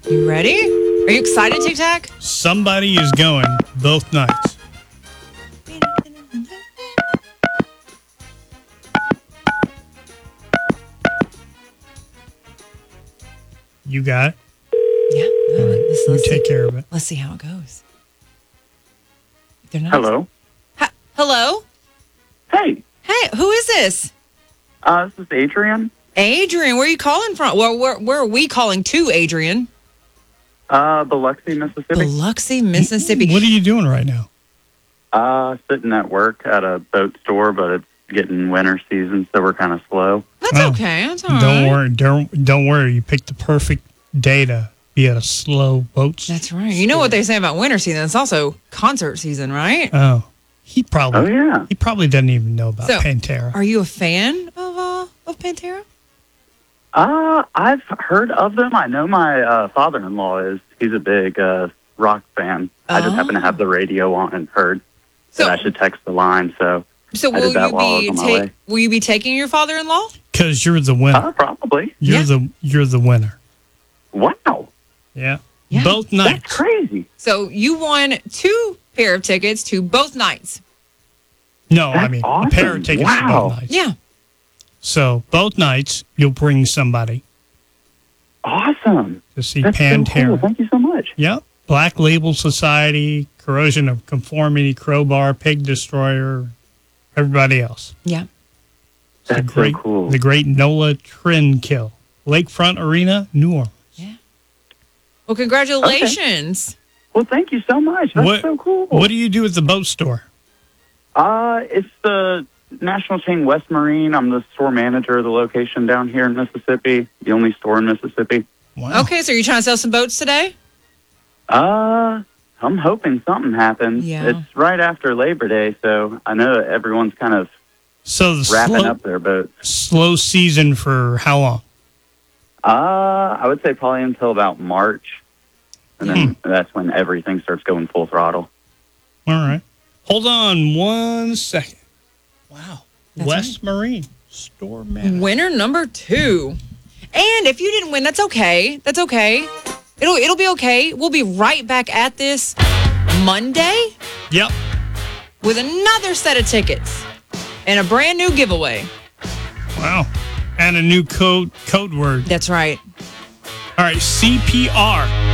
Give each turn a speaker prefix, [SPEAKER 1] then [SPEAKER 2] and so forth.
[SPEAKER 1] You ready? Are you excited, Tic Tac?
[SPEAKER 2] Somebody is going both nights. You got it.
[SPEAKER 1] Yeah.
[SPEAKER 2] You take care of it.
[SPEAKER 1] Let's see how it goes. They're not
[SPEAKER 3] Hello.
[SPEAKER 1] Hello?
[SPEAKER 3] Hey,
[SPEAKER 1] Hey, who is this?
[SPEAKER 3] this is Adrian.
[SPEAKER 1] Adrian, where are you calling from? Well, where are we calling to, Adrian?
[SPEAKER 3] Biloxi, Mississippi.
[SPEAKER 1] Biloxi, Mississippi.
[SPEAKER 2] What are you doing right now?
[SPEAKER 3] Sitting at work at a boat store, but it's getting winter season, so we're kind of slow.
[SPEAKER 1] That's
[SPEAKER 2] Oh.
[SPEAKER 1] okay. That's all right.
[SPEAKER 2] Don't worry. You picked the perfect day to be at a slow boat.
[SPEAKER 1] That's right. You know what they say about winter season? It's also concert season, right?
[SPEAKER 2] Oh, he probably.
[SPEAKER 3] Oh, yeah.
[SPEAKER 2] He probably doesn't even know about
[SPEAKER 1] So,
[SPEAKER 2] Pantera.
[SPEAKER 1] Are you a fan of Pantera?
[SPEAKER 3] I've heard of them. I know my father-in-law is. He's a big rock fan. I just happen to have the radio on and heard that I should text the line, so I
[SPEAKER 1] will
[SPEAKER 3] did that
[SPEAKER 1] you
[SPEAKER 3] while I was on my way.
[SPEAKER 1] will you be taking your father-in-law?
[SPEAKER 2] Because you're the winner.
[SPEAKER 3] Probably.
[SPEAKER 2] You're the winner.
[SPEAKER 3] Wow.
[SPEAKER 2] Yeah.
[SPEAKER 1] Yeah.
[SPEAKER 2] Both nights.
[SPEAKER 3] That's crazy.
[SPEAKER 1] So you won 2 pair of tickets to both nights.
[SPEAKER 2] No, I
[SPEAKER 3] That's
[SPEAKER 2] mean
[SPEAKER 3] awesome.
[SPEAKER 2] a pair of tickets for
[SPEAKER 3] Wow.
[SPEAKER 2] both nights.
[SPEAKER 1] Yeah.
[SPEAKER 2] So both nights you'll bring somebody
[SPEAKER 3] Awesome.
[SPEAKER 2] to see
[SPEAKER 3] That's so
[SPEAKER 2] Pantera.
[SPEAKER 3] cool. Thank you so much.
[SPEAKER 2] Yep. Black Label Society, Corrosion of Conformity, Crowbar, Pig Destroyer, everybody else.
[SPEAKER 1] Yeah.
[SPEAKER 3] That's so cool.
[SPEAKER 2] The great Nola Trendkill. Lakefront Arena, New Orleans.
[SPEAKER 1] Yeah. Well, congratulations.
[SPEAKER 3] Well, thank you so much. That's so cool.
[SPEAKER 2] What do you do at the boat store?
[SPEAKER 3] It's the national chain West Marine. I'm the store manager of the location down here in Mississippi, the only store in Mississippi.
[SPEAKER 2] Wow.
[SPEAKER 1] Okay, so you're trying to sell some boats today?
[SPEAKER 3] I'm hoping something happens.
[SPEAKER 1] Yeah.
[SPEAKER 3] It's right after Labor Day, so I know that everyone's kind of
[SPEAKER 2] So the
[SPEAKER 3] wrapping up their boats.
[SPEAKER 2] slow season for how long?
[SPEAKER 3] I would say probably until about March, and then that's when everything starts going full throttle.
[SPEAKER 2] All right. Hold on 1 second. Wow.
[SPEAKER 1] That's
[SPEAKER 2] West Marine store manager.
[SPEAKER 1] Winner number 2. And if you didn't win, that's okay. That's okay. It'll be okay. We'll be right back at this Monday
[SPEAKER 2] Yep.
[SPEAKER 1] with another set of tickets and a brand new giveaway.
[SPEAKER 2] Wow. And a new code word.
[SPEAKER 1] That's right.
[SPEAKER 2] All right. CPR.